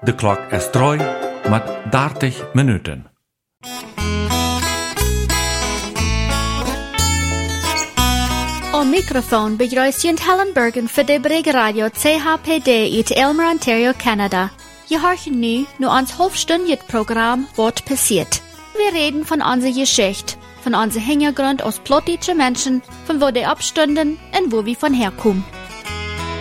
De klok is 3 met 30 minuten. Om microfoon begrüßt Helen Bergen für die Brig-Radio CHPD uit Aylmer, Ontario, Canada. Je horchen nu ons hoofdstündig Programm Wat passiert. Wir reden von unserer Geschichte, von unserem Hintergrund als plottische Menschen, von wo die abstünden und wo wir von herkommen.